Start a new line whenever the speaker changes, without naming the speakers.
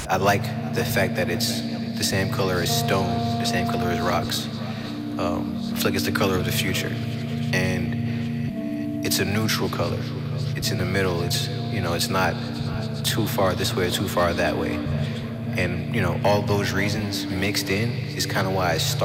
I like the fact that it's the same color as stone, the same color as rocks. I feel like it's the color of the future, and it's a neutral color. It's in the middle. It's not too far this way or too far that way. And all those reasons mixed in is kind of why I started